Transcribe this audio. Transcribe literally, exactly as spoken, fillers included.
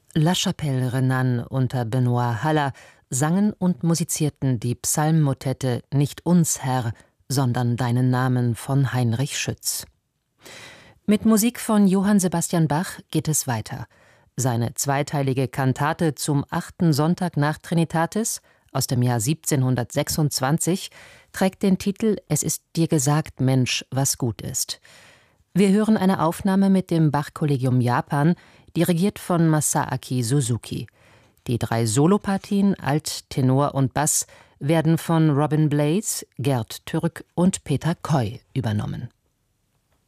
La Chapelle Renan unter Benoît Haller sangen und musizierten die Psalmmotette »Nicht uns, Herr, sondern deinen Namen« von Heinrich Schütz. Mit Musik von Johann Sebastian Bach geht es weiter. Seine zweiteilige Kantate zum achten Sonntag nach Trinitatis aus dem Jahr siebzehnhundertsechsundzwanzig trägt den Titel »Es ist dir gesagt, Mensch, was gut ist«. Wir hören eine Aufnahme mit dem Bach-Kollegium Japan, dirigiert von Masaaki Suzuki. Die drei Solopartien Alt, Tenor und Bass werden von Robin Blades, Gerd Türk und Peter Coy übernommen.